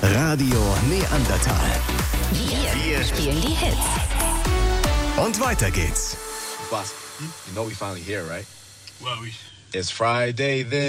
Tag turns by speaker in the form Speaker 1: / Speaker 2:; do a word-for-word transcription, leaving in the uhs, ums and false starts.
Speaker 1: Radio Neandertal.
Speaker 2: Wir spielen die Hits.
Speaker 1: Und weiter geht's.
Speaker 3: Boss, you know we finally here, right?
Speaker 4: Well, we...
Speaker 3: It's Friday then.